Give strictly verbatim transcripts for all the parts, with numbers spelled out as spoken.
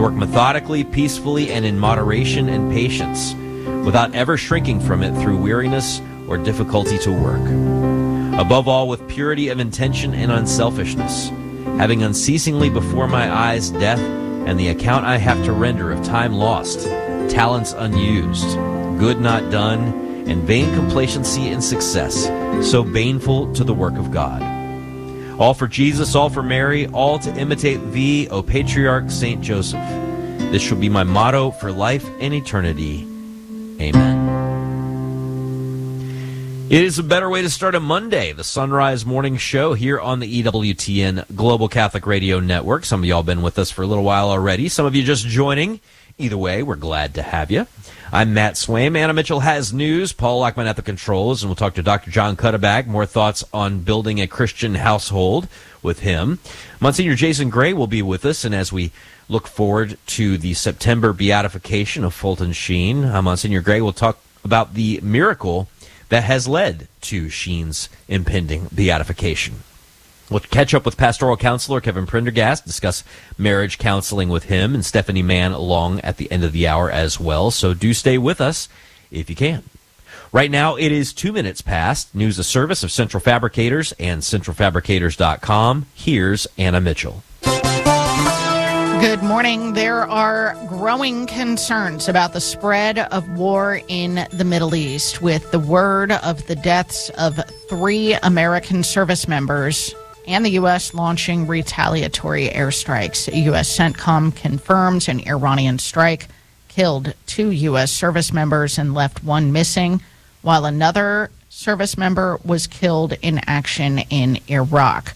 work methodically, peacefully, and in moderation and patience, without ever shrinking from it through weariness or difficulty to work. Above all, with purity of intention and unselfishness, having unceasingly before my eyes death and the account I have to render of time lost, talents unused, good not done, and vain complacency in success, so baneful to the work of God. All for Jesus, all for Mary, all to imitate thee, O Patriarch Saint Joseph. This shall be my motto for life and eternity. Amen. It is a better way to start a Monday, the Sunrise Morning Show here on the E W T N Global Catholic Radio Network. Some of y'all been with us for a little while already. Some of you just joining. Either way, we're glad to have you. I'm Matt Swaim. Anna Mitchell has news. Paul Lockman at the controls, and we'll talk to Doctor John Cuddeback. More thoughts on building a Christian household with him. Monsignor Jason Gray will be with us, and as we look forward to the September beatification of Fulton Sheen, uh, Monsignor Gray will talk about the miracle that has led to Sheen's impending beatification. We'll catch up with pastoral counselor Kevin Prendergast, discuss marriage counseling with him, and Stephanie Mann along at the end of the hour as well. So do stay with us if you can. Right now, it is two minutes past. News of service of Central Fabricators and central fabricators dot com. Here's Anna Mitchell. Good morning. There are growing concerns about the spread of war in the Middle East, with the word of the deaths of three American service members and the U S launching retaliatory airstrikes. U S CENTCOM confirms an Iranian strike killed two U S service members and left one missing, while another service member was killed in action in Iraq.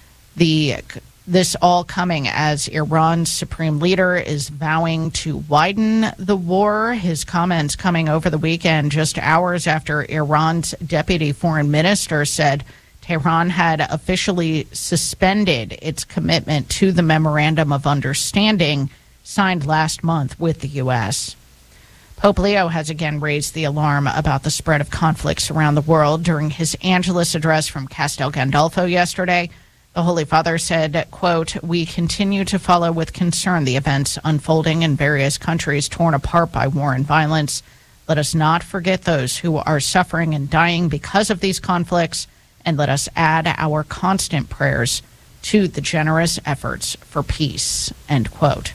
The This all coming as Iran's supreme leader is vowing to widen the war. His comments coming over the weekend, just hours after Iran's deputy foreign minister said Tehran had officially suspended its commitment to the Memorandum of Understanding signed last month with the U S. Pope Leo has again raised the alarm about the spread of conflicts around the world. During his Angelus address from Castel Gandolfo yesterday, the Holy Father said, quote, "We continue to follow with concern the events unfolding in various countries torn apart by war and violence. Let us not forget those who are suffering and dying because of these conflicts, and let us add our constant prayers to the generous efforts for peace," end quote.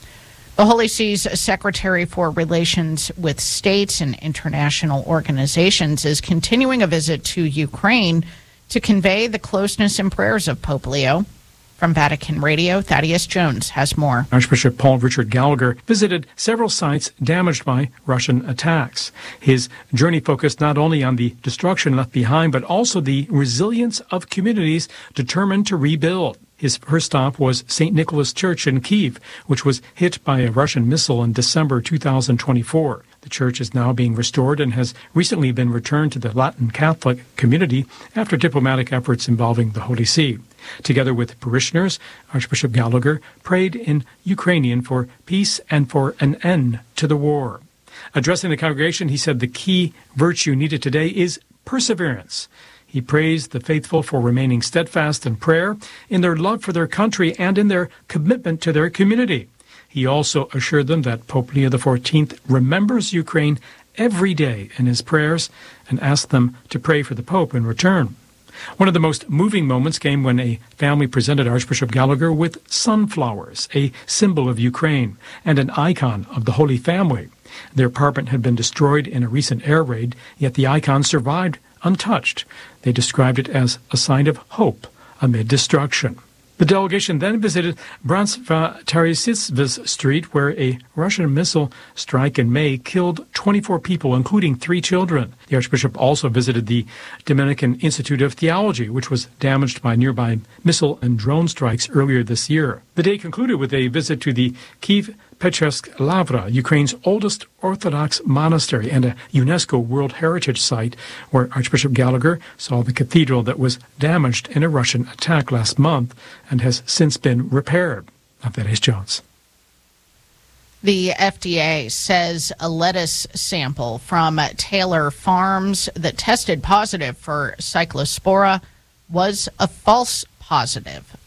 The Holy See's Secretary for Relations with States and International Organizations is continuing a visit to Ukraine to convey the closeness and prayers of Pope Leo. From Vatican Radio, Thaddeus Jones has more. Archbishop Paul Richard Gallagher visited several sites damaged by Russian attacks. His journey focused not only on the destruction left behind, but also the resilience of communities determined to rebuild. His first stop was Saint Nicholas Church in Kyiv, which was hit by a Russian missile in December two thousand twenty-four. The church is now being restored and has recently been returned to the Latin Catholic community after diplomatic efforts involving the Holy See. Together with parishioners, Archbishop Gallagher prayed in Ukrainian for peace and for an end to the war. Addressing the congregation, he said the key virtue needed today is perseverance. He praised the faithful for remaining steadfast in prayer, in their love for their country, and in their commitment to their community. He also assured them that Pope Leo the fourteenth remembers Ukraine every day in his prayers and asked them to pray for the Pope in return. One of the most moving moments came when a family presented Archbishop Gallagher with sunflowers, a symbol of Ukraine and an icon of the Holy Family. Their apartment had been destroyed in a recent air raid, yet the icon survived untouched. They described it as a sign of hope amid destruction. The delegation then visited Bransva-Tarisivas Street, where a Russian missile strike in May killed twenty-four people, including three children. The Archbishop also visited the Dominican Institute of Theology, which was damaged by nearby missile and drone strikes earlier this year. The day concluded with a visit to the Kyiv Pechersk Lavra, Ukraine's oldest Orthodox monastery and a UNESCO World Heritage Site, where Archbishop Gallagher saw the cathedral that was damaged in a Russian attack last month and has since been repaired. That is Jones. The F D A says a lettuce sample from Taylor Farms that tested positive for Cyclospora was a false positive.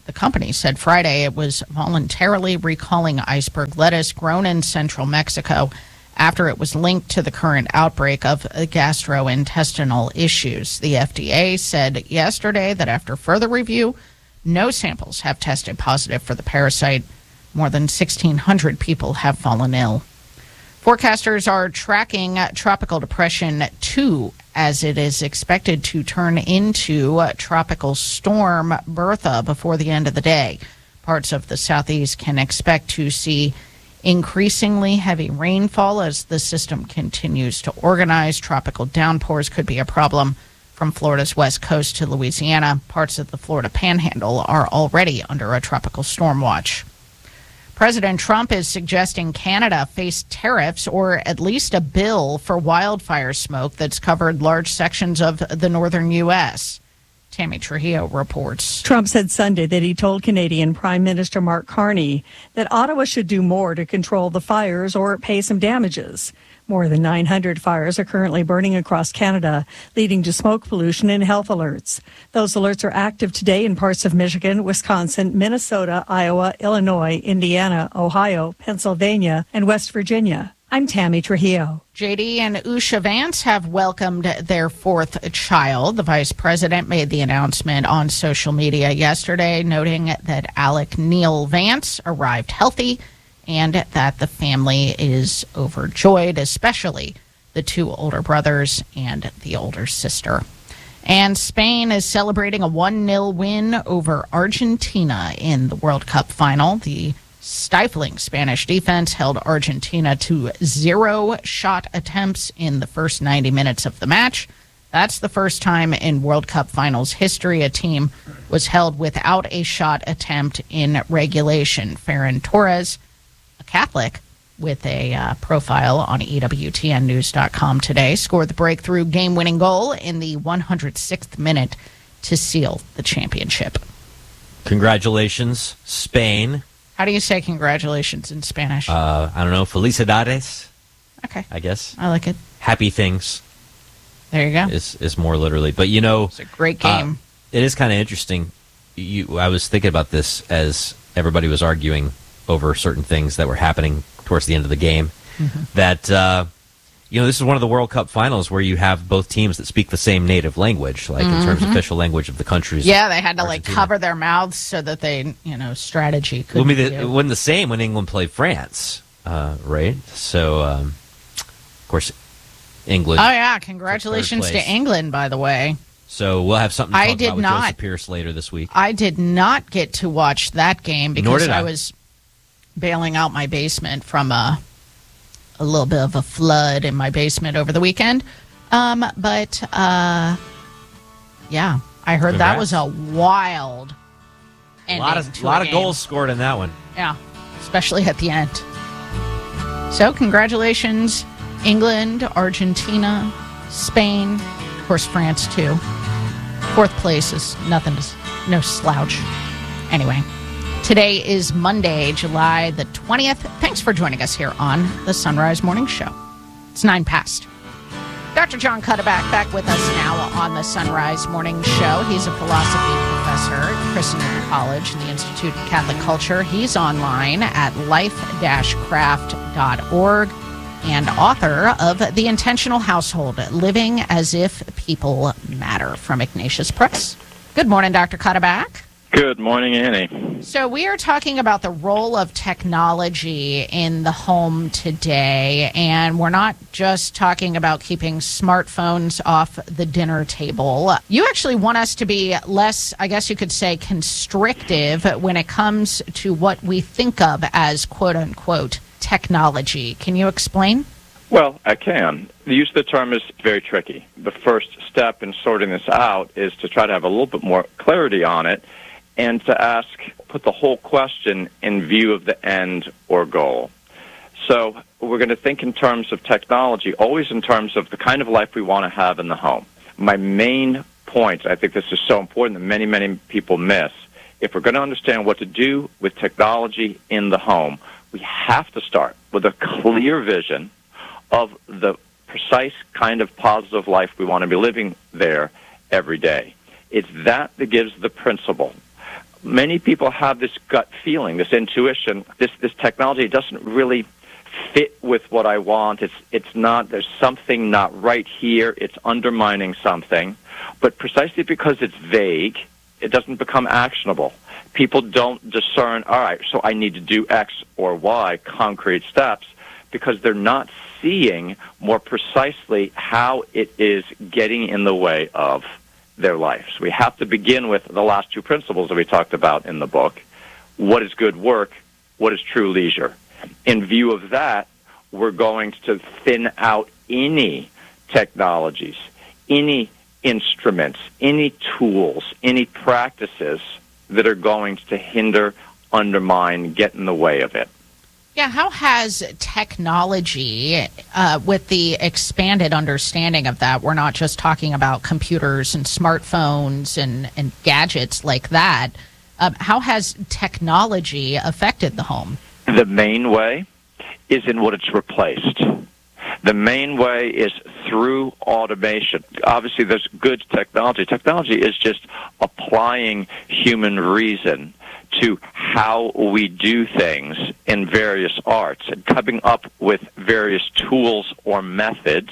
the company said Friday it was voluntarily recalling iceberg lettuce grown in central Mexico after it was linked to the current outbreak of gastrointestinal issues. The F D A said yesterday that after further review, no samples have tested positive for the parasite. More than sixteen hundred people have fallen ill. Forecasters are tracking Tropical Depression two as it is expected to turn into Tropical Storm Bertha before the end of the day. Parts of the southeast can expect to see increasingly heavy rainfall as the system continues to organize. Tropical downpours could be a problem from Florida's west coast to Louisiana. Parts of the Florida Panhandle are already under a tropical storm watch. President Trump is suggesting Canada face tariffs or at least a bill for wildfire smoke that's covered large sections of the northern U S Tammy Trujillo reports. Trump said Sunday that he told Canadian Prime Minister Mark Carney that Ottawa should do more to control the fires or pay some damages. More than nine hundred fires are currently burning across Canada, leading to smoke pollution and health alerts. Those alerts are active today in parts of Michigan, Wisconsin, Minnesota, Iowa, Illinois, Indiana, Ohio, Pennsylvania, and West Virginia. I'm Tammy Trujillo. J D and Usha Vance have welcomed their fourth child. The vice president made the announcement on social media yesterday, noting that Alec Neil Vance arrived healthy and that the family is overjoyed, especially the two older brothers and the older sister. And Spain is celebrating a one nil win over Argentina in the World Cup final. The stifling Spanish defense held Argentina to zero shot attempts in the first ninety minutes of the match. That's the first time in World Cup finals history a team was held without a shot attempt in regulation. Ferran Torres, a Catholic with a uh, profile on E W T N news dot com today, scored the breakthrough game-winning goal in the one hundred sixth minute to seal the championship. Congratulations, Spain. How do you say congratulations in Spanish? Uh, I don't know. Felicidades. Okay. I guess. I like it. Happy things. There you go. Is is more literally. But, you know. It's a great game. Uh, it is kind of interesting. You, I was thinking about this as everybody was arguing over certain things that were happening towards the end of the game. Mm-hmm. That, uh, you know, this is one of the World Cup finals where you have both teams that speak the same native language, like mm-hmm. in terms of official language of the countries. Yeah, they had to Argentina. like cover their mouths so that they, you know, strategy could. Well, I mean, the, it wasn't the same when England played France, uh, right? So, um, of course, England. Oh yeah, congratulations to England, by the way. So we'll have something to talk I did about with not, Joseph Pierce later this week. I did not get to watch that game because I. I was bailing out my basement from a. a little bit of a flood in my basement over the weekend. Um, but, uh, yeah, I heard Congrats. that was a wild ending. A lot of, to lot a of game. goals scored in that one. Yeah, especially at the end. So, congratulations, England, Argentina, Spain, of course, France, too. Fourth place is nothing, to, no slouch. Anyway. Today is Monday, July the twentieth. Thanks for joining us here on the Sunrise Morning Show. It's nine past. Doctor John Cuddeback back with us now on the Sunrise Morning Show. He's a philosophy professor at Christendom College in the Institute of Catholic Culture. He's online at life dash craft dot org and author of The Intentional Household, Living as If People Matter from Ignatius Press. Good morning, Doctor Cuddeback. Good morning, Annie. So we are talking about the role of technology in the home today, and we're not just talking about keeping smartphones off the dinner table. You actually want us to be less, I guess you could say, constrictive when it comes to what we think of as quote-unquote technology. Can you explain? Well, I can. The use of the term is very tricky. The first step in sorting this out is to try to have a little bit more clarity on it, and to ask, put the whole question in view of the end or goal. So we're going to think in terms of technology, always in terms of the kind of life we want to have in the home. My main point, I think this is so important that many, many people miss, if we're going to understand what to do with technology in the home, we have to start with a clear vision of the precise kind of positive life we want to be living there every day. It's that that gives the principle many people have this gut feeling, this intuition, this this technology doesn't really fit with what I want. It's it's not, there's something not right here. It's undermining something. But precisely because it's vague, it doesn't become actionable. People don't discern, all right, so I need to do X or Y, concrete steps, because they're not seeing more precisely how it is getting in the way of their life. So we have to begin with the last two principles that we talked about in the book. What is good work? What is true leisure? In view of that, we're going to thin out any technologies, any instruments, any tools, any practices that are going to hinder, undermine, get in the way of it. Yeah, how has technology, uh, with the expanded understanding of that, we're not just talking about computers and smartphones and, and gadgets like that, um, how has technology affected the home? The main way is in what it's replaced. The main way is through automation. Obviously, there's good technology. Technology is just applying human reason to how we do things in various arts and coming up with various tools or methods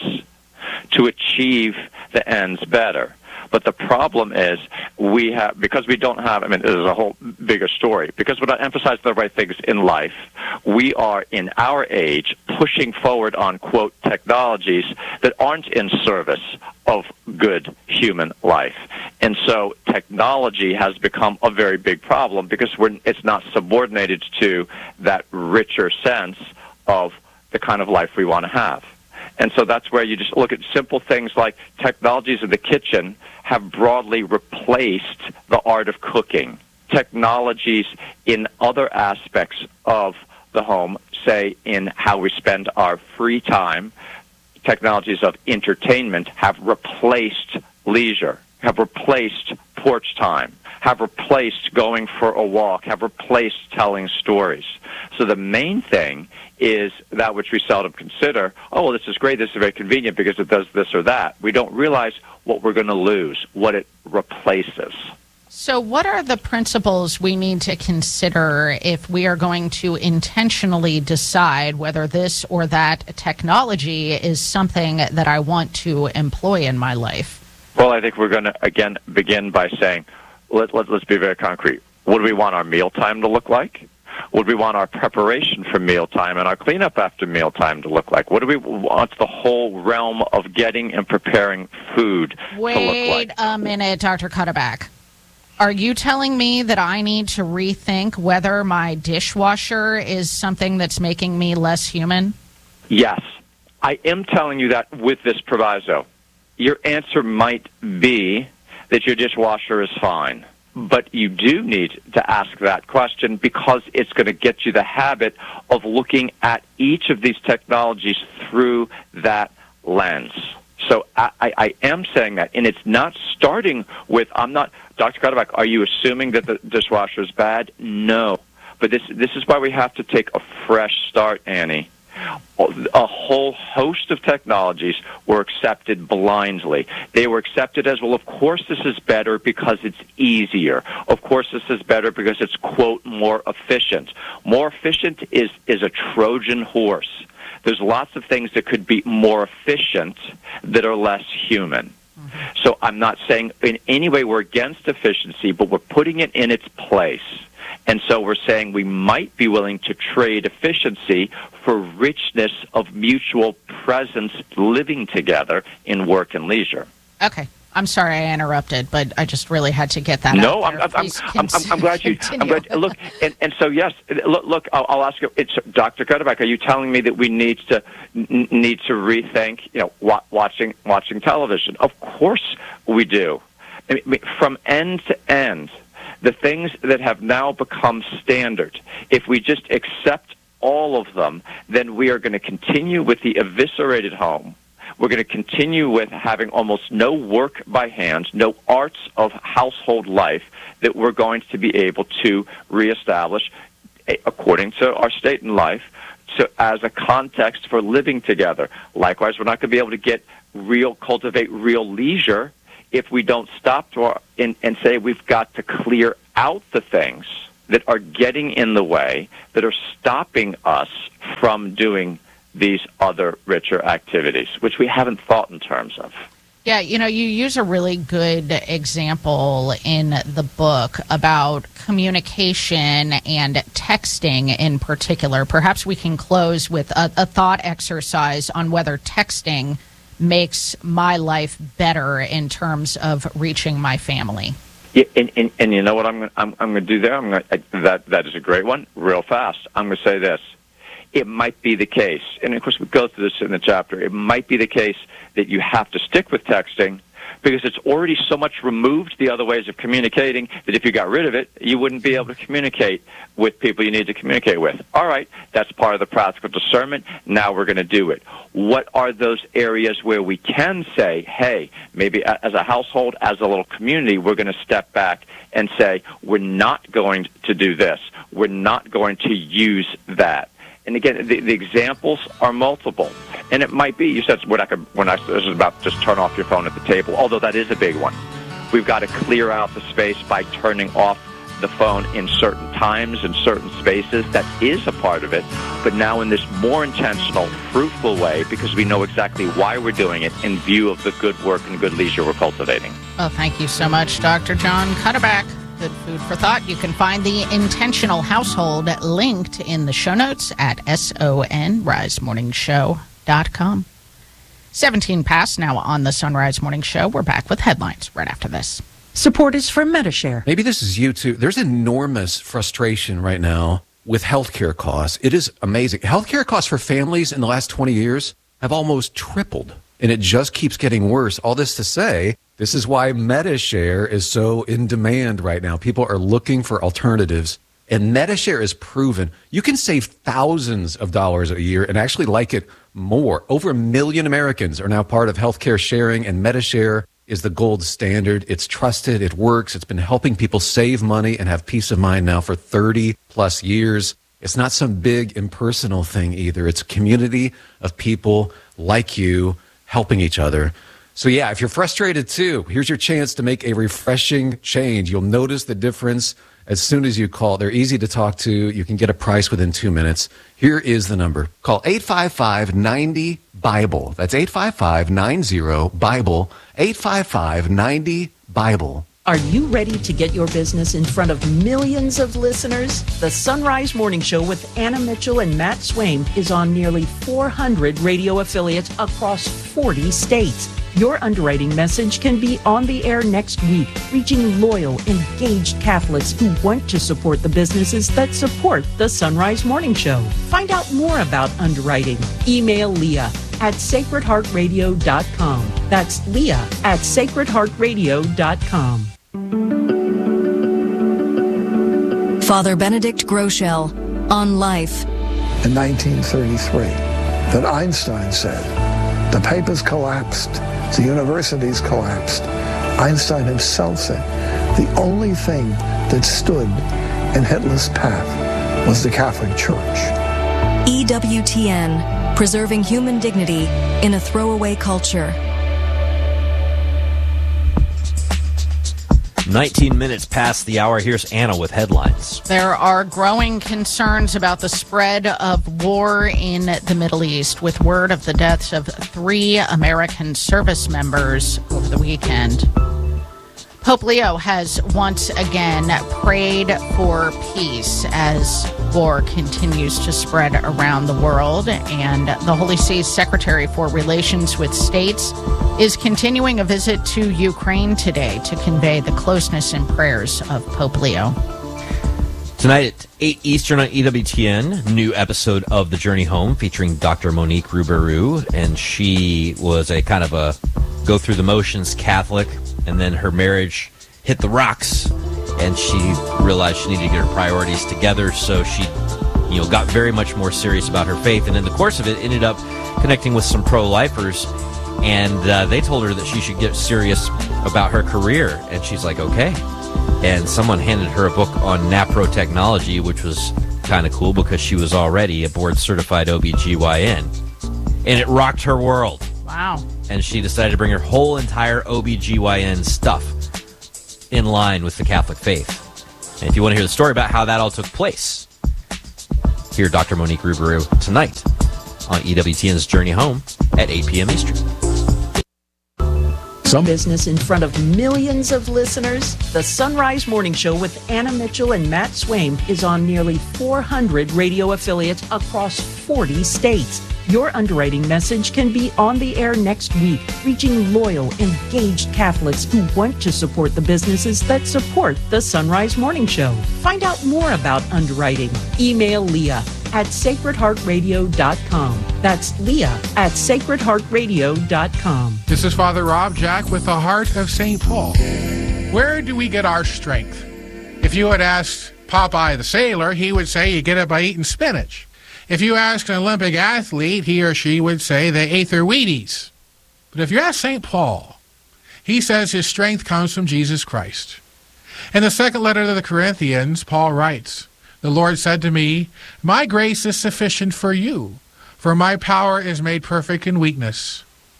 to achieve the ends better. But the problem is we have, because we don't have, I mean, this is a whole bigger story, because we're not emphasizing the right things in life, we are in our age pushing forward on, quote, technologies that aren't in service of good human life. And so technology has become a very big problem because we're, it's not subordinated to that richer sense of the kind of life we want to have. And so that's where you just look at simple things like technologies in the kitchen have broadly replaced the art of cooking. Technologies in other aspects of the home, say in how we spend our free time, technologies of entertainment have replaced leisure, have replaced porch time, have replaced going for a walk, have replaced telling stories. So the main thing is that which we seldom consider, oh, well, this is great, this is very convenient because it does this or that. We don't realize what we're going to lose, what it replaces. So what are the principles we need to consider if we are going to intentionally decide whether this or that technology is something that I want to employ in my life? Well, I think we're going to, again, begin by saying, let, let, let's be very concrete. What do we want our mealtime to look like? What do we want our preparation for mealtime and our cleanup after mealtime to look like? What do we want the whole realm of getting and preparing food Wait to look like? Wait a minute, Doctor Cuddeback. Are you telling me that I need to rethink whether my dishwasher is something that's making me less human? Yes. I am telling you that with this proviso. Your answer might be that your dishwasher is fine. But you do need to ask that question because it's going to get you the habit of looking at each of these technologies through that lens. So I, I, I am saying that, and it's not starting with, I'm not, Doctor Cuddeback, are you assuming that the dishwasher is bad? No. But this this is why we have to take a fresh start, Annie. A whole host of technologies were accepted blindly. They were accepted as, well, of course this is better because it's easier. Of course this is better because it's, quote, more efficient. More efficient is, is a Trojan horse. There's lots of things that could be more efficient that are less human. Mm-hmm. So I'm not saying in any way we're against efficiency, but we're putting it in its place. And so we're saying we might be willing to trade efficiency for richness of mutual presence living together in work and leisure. Okay. I'm sorry I interrupted, but I just really had to get that no, out there. I'm, I'm, I'm, I'm, I'm glad you. I'm glad, look, and, and so yes, look. look I'll, I'll ask you. It's Doctor Cuddeback. Are you telling me that we need to n- need to rethink, you know, wa- watching watching television? Of course we do. I mean, from end to end, the things that have now become standard. If we just accept all of them, then we are going to continue with the eviscerated home. We're going to continue with having almost no work by hand, no arts of household life that we're going to be able to reestablish according to our state in life to, as a context for living together. Likewise, we're not going to be able to get real, cultivate real leisure if we don't stop to our, and, and say we've got to clear out the things that are getting in the way, that are stopping us from doing these other richer activities, which we haven't thought in terms of. Yeah, you know, you use a really good example in the book about communication and texting in particular. Perhaps we can close with a, a thought exercise on whether texting makes my life better in terms of reaching my family. Yeah, and, and, and you know what I'm going I'm, I'm going to do there? I'm going that that is a great one. Real fast, I'm going to say this. It might be the case, and of course we go through this in the chapter, it might be the case that you have to stick with texting because it's already so much removed the other ways of communicating that if you got rid of it, you wouldn't be able to communicate with people you need to communicate with. All right, that's part of the practical discernment. Now we're going to do it. What are those areas where we can say, hey, maybe as a household, as a little community, we're going to step back and say, we're not going to do this. We're not going to use that. And again, the, the examples are multiple. And it might be, you said, we're not gonna, we're not, this is about just turn off your phone at the table, although that is a big one. We've got to clear out the space by turning off the phone in certain times and certain spaces. That is a part of it. But now in this more intentional, fruitful way, because we know exactly why we're doing it in view of the good work and good leisure we're cultivating. Well, thank you so much, Doctor John Cuddeback. Good food for thought. You can find the Intentional Household linked in the show notes at son rise morning show dot com. seventeen past now on the Sunrise Morning Show. We're back with headlines right after this. Support is from MediShare. Maybe this is you too. There's enormous frustration right now with healthcare costs. It is amazing. Healthcare costs for families in the last twenty years have almost tripled, and it just keeps getting worse. All this to say, this is why MediShare is so in demand right now. People are looking for alternatives, and MediShare is proven you can save thousands of dollars a year and actually like it more. Over a million Americans are now part of healthcare sharing, and MediShare is the gold standard. It's trusted. It works. It's been helping people save money and have peace of mind now for thirty plus years. It's not some big impersonal thing either. It's a community of people like you helping each other. So yeah, if you're frustrated too, here's your chance to make a refreshing change. You'll notice the difference as soon as you call. They're easy to talk to. You can get a price within two minutes. Here is the number. Call eight five five, nine zero, BIBLE. That's eight five five, nine zero, BIBLE. eight five five, nine zero, BIBLE. Are you ready to get your business in front of millions of listeners? The Sunrise Morning Show with Anna Mitchell and Matt Swaim is on nearly four hundred radio affiliates across forty states. Your underwriting message can be on the air next week, reaching loyal, engaged Catholics who want to support the businesses that support the Sunrise Morning Show. Find out more about underwriting. Email Leah at sacred heart radio dot com. That's Leah at sacred heart radio dot com. Father Benedict Groeschel on life. In nineteen thirty-three, that Einstein said, the papers collapsed, the universities collapsed. Einstein himself said, the only thing that stood in Hitler's path was the Catholic Church. E W T N, preserving human dignity in a throwaway culture. nineteen minutes past the hour. Here's Anna with headlines. There are growing concerns about the spread of war in the Middle East, with word of the deaths of three American service members over the weekend. Pope Leo has once again prayed for peace as war continues to spread around the world, and the Holy See's Secretary for Relations with States is continuing a visit to Ukraine today to convey the closeness and prayers of Pope Leo. Tonight at eight Eastern on E W T N, new episode of The Journey Home featuring Doctor Monique Ruberu, and she was a kind of a go-through-the-motions Catholic, and then her marriage hit the rocks, and she realized she needed to get her priorities together, so she, you know, got very much more serious about her faith, and in the course of it, ended up connecting with some pro-lifers, and uh, they told her that she should get serious about her career, and she's like, okay. And someone handed her a book on naprotechnology, which was kind of cool because she was already a board-certified O B G Y N, and it rocked her world. Wow. and she decided to bring her whole entire O B G Y N stuff in line with the Catholic faith. And if you want to hear the story about how that all took place, hear Doctor Monique Rubero tonight on E W T N's Journey Home at eight p.m. Eastern. Some business in front of millions of listeners. The Sunrise Morning Show with Anna Mitchell and Matt Swaim is on nearly four hundred radio affiliates across forty states. Your underwriting message can be on the air next week, reaching loyal, engaged Catholics who want to support the businesses that support the Sunrise Morning Show. Find out more about underwriting. Email Leah at sacred heart radio dot com. That's Leah at sacred heart radio dot com. This is Father Rob Jack with the Heart of Saint Paul. Where do we get our strength? If you had asked Popeye the Sailor, he would say you get it by eating spinach. If you ask an Olympic athlete, he or she would say they ate their Wheaties. But if you ask Saint Paul, he says his strength comes from Jesus Christ. In the second letter to the Corinthians, Paul writes, "The Lord said to me, my grace is sufficient for you, for my power is made perfect in weakness.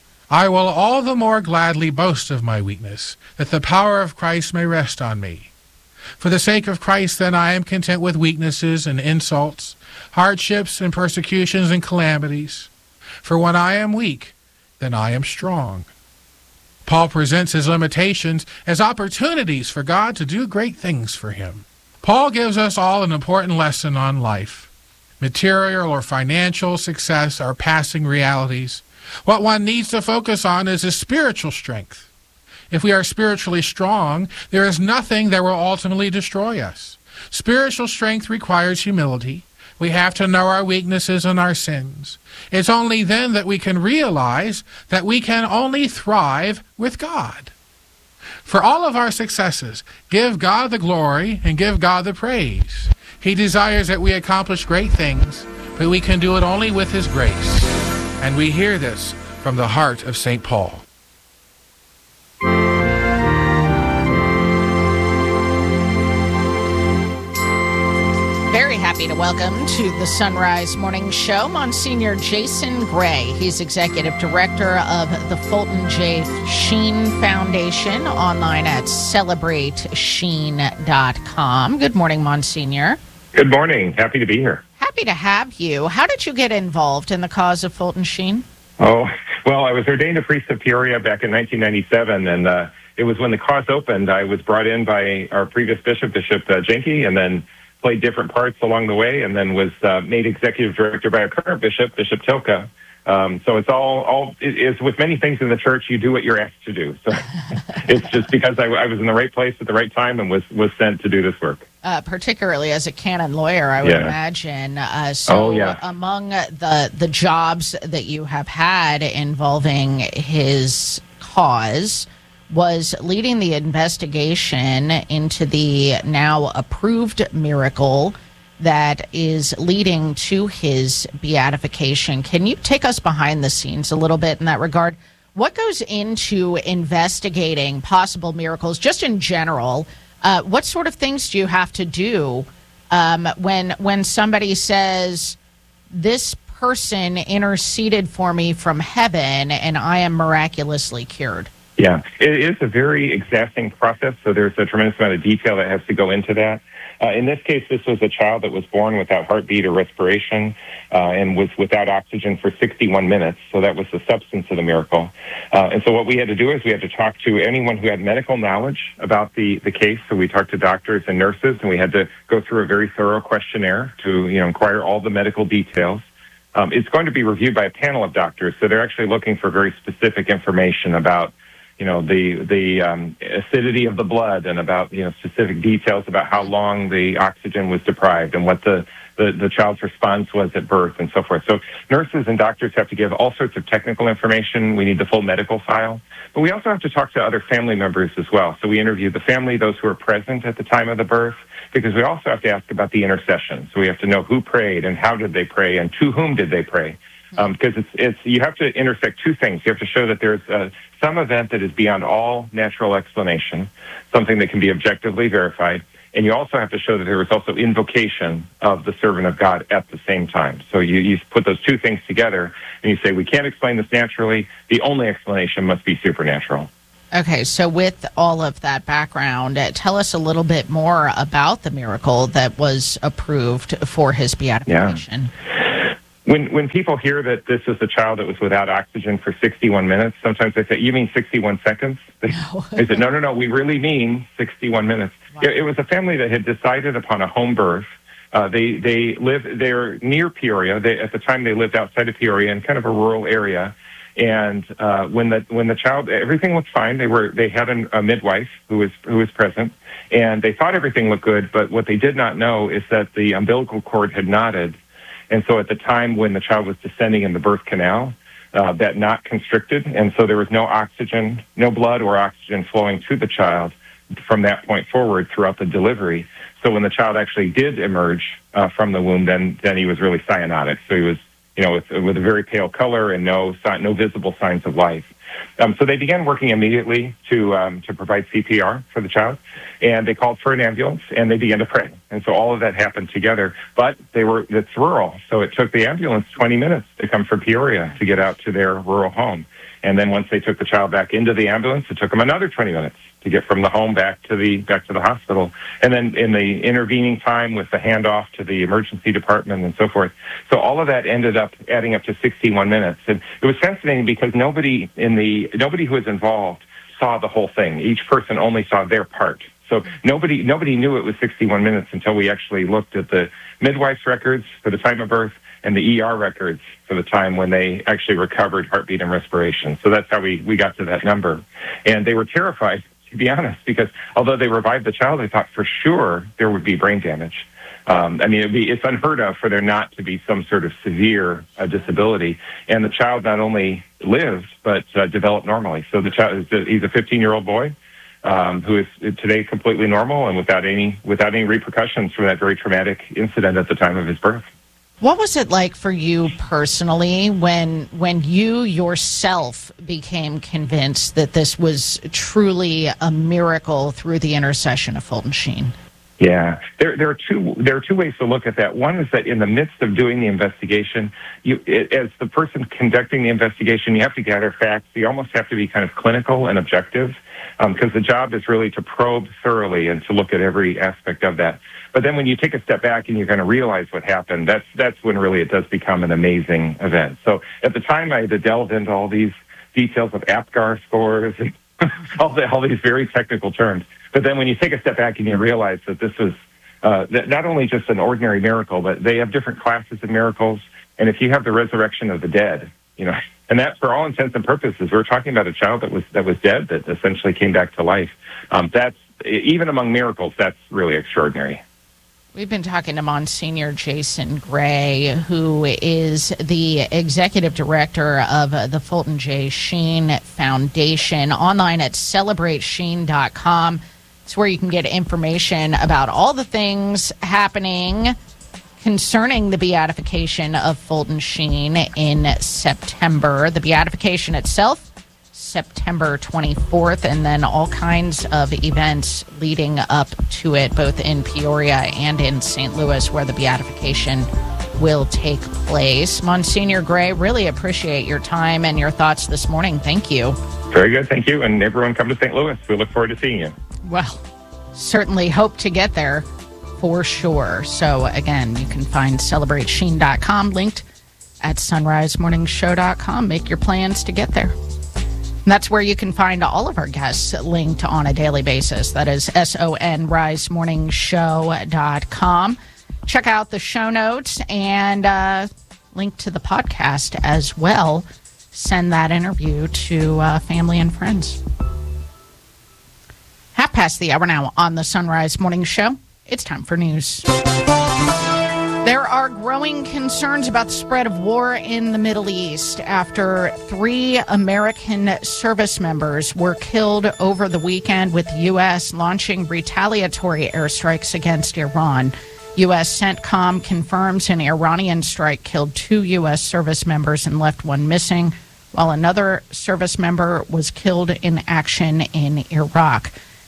I will all the more gladly boast of my weakness, that the power of Christ may rest on me. For the sake of Christ, then, I am content with weaknesses and insults, hardships and persecutions and calamities. For when I am weak, then I am strong." Paul presents his limitations as opportunities for God to do great things for him. Paul gives us all an important lesson on life. Material or financial success are passing realities. What one needs to focus on is his spiritual strength. If we are spiritually strong, there is nothing that will ultimately destroy us. Spiritual strength requires humility. We have to know our weaknesses and our sins. It's only then that we can realize that we can only thrive with God. For all of our successes, give God the glory and give God the praise. He desires that we accomplish great things, but we can do it only with His grace. And we hear this from the heart of Saint Paul. Very happy to welcome to the Sunrise Morning Show Monsignor Jason Gray. He's Executive Director of the Fulton J. Sheen Foundation, online at celebrate sheen dot com. Good morning, Monsignor. Good morning. Happy to be here. Happy to have you. How did you get involved in the cause of Fulton Sheen? Oh, well, I was ordained a priest of Peoria back in nineteen ninety-seven, and uh, it was when the cause opened. I was brought in by our previous bishop, Bishop uh, Jenke, and then played different parts along the way, and then was uh, made executive director by our current bishop, Bishop Tilka. Um, so it's all, all it is with many things in the church, you do what you're asked to do. So it's just because I, I was in the right place at the right time and was, was sent to do this work. Uh, particularly as a canon lawyer, I would yeah. imagine. Uh, so oh, yeah. among the, the jobs that you have had involving his cause was leading the investigation into the now approved miracle that is leading to his beatification. Can you take us behind the scenes a little bit in that regard? What goes into investigating possible miracles, just in general? Uh, what sort of things do you have to do um, when when somebody says, this person interceded for me from heaven and I am miraculously cured? Yeah, it is a very exacting process, so there's a tremendous amount of detail that has to go into that. Uh, in this case, this was a child that was born without heartbeat or respiration uh, and was without oxygen for sixty-one minutes, so that was the substance of the miracle. Uh, and so what we had to do is we had to talk to anyone who had medical knowledge about the, the case, so we talked to doctors and nurses, and we had to go through a very thorough questionnaire to you know inquire all the medical details. Um, it's going to be reviewed by a panel of doctors, so they're actually looking for very specific information about you know, the the um, acidity of the blood and about, you know, specific details about how long the oxygen was deprived and what the, the, the child's response was at birth and so forth. So nurses and doctors have to give all sorts of technical information. We need the full medical file. But we also have to talk to other family members as well. So we interview the family, those who are present at the time of the birth, because we also have to ask about the intercession. So we have to know who prayed and how did they pray and to whom did they pray. Um, because it's, it's, you have to intersect two things. You have to show that there's uh, some event that is beyond all natural explanation, something that can be objectively verified, And you also have to show that there was also invocation of the servant of God at the same time. So you, you put those two things together, and you say, we can't explain this naturally. The only explanation must be supernatural. Okay, so with all of that background, uh, tell us a little bit more about the miracle that was approved for his beatification. Yeah. When when people hear that this is a child that was without oxygen for sixty-one minutes, sometimes they say, you mean sixty-one seconds? They, no. they said, no, no, no, we really mean sixty-one minutes. Wow. It, it was a family that had decided upon a home birth. Uh, they they live, they're near Peoria. They, at the time, they lived outside of Peoria in kind of a rural area. And uh, when the when the child, everything looked fine. They were they had an, a midwife who was who was present, and they thought everything looked good. But what they did not know is that the umbilical cord had knotted, and so at the time when the child was descending in the birth canal, uh, that knot constricted, and so there was no oxygen, no blood or oxygen flowing to the child from that point forward throughout the delivery. So when the child actually did emerge uh, from the womb, then then he was really cyanotic. So he was, you know, with, with a very pale color and no no visible signs of life. Um, so they began working immediately to um, to provide C P R for the child, and they called for an ambulance, and they began to pray. And so all of that happened together. But they were it's rural, so it took the ambulance twenty minutes to come from Peoria to get out to their rural home. And then once they took the child back into the ambulance, it took them another twenty minutes to get from the home back to the back to the hospital. And then in the intervening time with the handoff to the emergency department and so forth. So all of that ended up adding up to sixty-one minutes. And it was fascinating because nobody in the nobody who was involved saw the whole thing. Each person only saw their part. So nobody nobody knew it was sixty-one minutes until we actually looked at the midwife's records for the time of birth and the E R records for the time when they actually recovered heartbeat and respiration. So that's how we, we got to that number. And they were terrified, to be honest, because although they revived the child, they thought for sure there would be brain damage. Um, I mean, it'd be, it's unheard of for there not to be some sort of severe uh, disability. And the child not only lived, but uh, developed normally. So the child, he's a fifteen-year-old boy um, who is today completely normal and without any without any repercussions from that very traumatic incident at the time of his birth. What was it like for you personally when when you yourself became convinced that this was truly a miracle through the intercession of Fulton Sheen? Yeah, there there are two there are two ways to look at that. One is that in the midst of doing the investigation, you it, as the person conducting the investigation, you have to gather facts. You almost have to be kind of clinical and objective, because um, the job is really to probe thoroughly and to look at every aspect of that. But then when you take a step back and you're going to realize what happened, that's that's when really it does become an amazing event. So at the time, I had to delve into all these details of APGAR scores and all, the, all these very technical terms. But then when you take a step back and you realize that this is uh, that not only just an ordinary miracle, but they have different classes of miracles. And if you have the resurrection of the dead, you know, and that for all intents and purposes, we're talking about a child that was that was dead that essentially came back to life. Um, that's even among miracles, that's really extraordinary. We've been talking to Monsignor Jason Gray, who is the executive director of the Fulton J. Sheen Foundation, online at celebrate sheen dot com. It's where you can get information about all the things happening concerning the beatification of Fulton Sheen in September. The beatification itself, September twenty-fourth, and then all kinds of events leading up to it, both in Peoria and in Saint Louis, where the beatification will take place. Monsignor Gray, really appreciate your time and your thoughts this morning. Thank you. Very good. Thank you. And everyone come to Saint Louis. We look forward to seeing you. Well, certainly hope to get there for sure. So again, you can find celebrate sheen dot com linked at sunrise morning show dot com. Make your plans to get there. And that's where you can find all of our guests linked on a daily basis. That is S O N rise morning show dot com. Check out the show notes and uh, link to the podcast as well. Send that interview to uh, family and friends. Half past the hour now on the Sunrise Morning Show. It's time for news. There are growing concerns about the spread of war in the Middle East after three American service members were killed over the weekend, with the U S launching retaliatory airstrikes against Iran. U S CENTCOM confirms an Iranian strike killed two U S service members and left one missing, while another service member was killed in action in Iraq.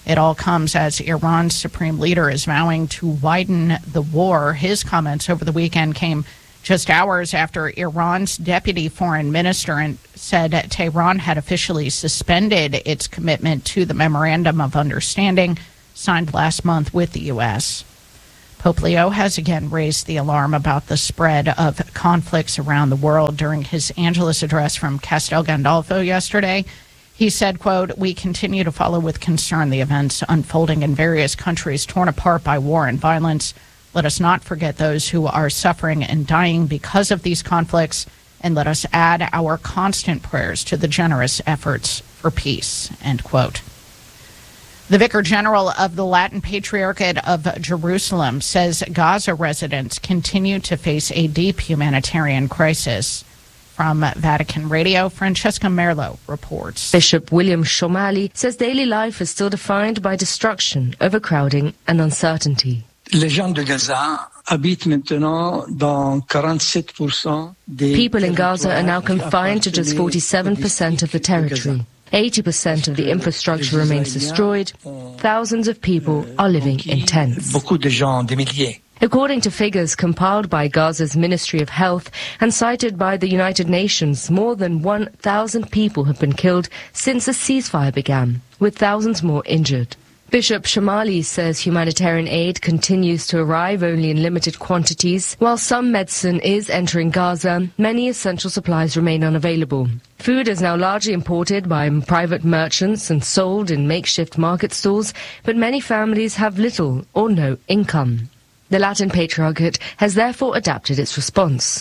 It all comes as Iran's supreme leader is vowing to widen the war. His comments over the weekend came just hours after Iran's deputy foreign minister said Tehran had officially suspended its commitment to the Memorandum of Understanding signed last month with the U S. Pope Leo has again raised the alarm about the spread of conflicts around the world. During his Angelus address from Castel Gandolfo yesterday, he said, quote, "We continue to follow with concern the events unfolding in various countries torn apart by war and violence. Let us not forget those who are suffering and dying because of these conflicts, and let us add our constant prayers to the generous efforts for peace," end quote. The Vicar General of the Latin Patriarchate of Jerusalem says Gaza residents continue to face a deep humanitarian crisis. From Vatican Radio, Francesca Merlo reports. Bishop William Shomali says daily life is still defined by destruction, overcrowding, and uncertainty. Les gens de Gaza habitent maintenant dans forty-seven percent des People in Gaza are now confined to just forty-seven percent of the territory. eighty percent of the infrastructure remains destroyed. Thousands of people are living in tents. Beaucoup de gens, des milliers. According to figures compiled by Gaza's Ministry of Health and cited by the United Nations, more than one thousand people have been killed since the ceasefire began, with thousands more injured. Bishop Shomali says humanitarian aid continues to arrive only in limited quantities. While some medicine is entering Gaza, many essential supplies remain unavailable. Food is now largely imported by private merchants and sold in makeshift market stalls, but many families have little or no income. The Latin Patriarchate has therefore adapted its response.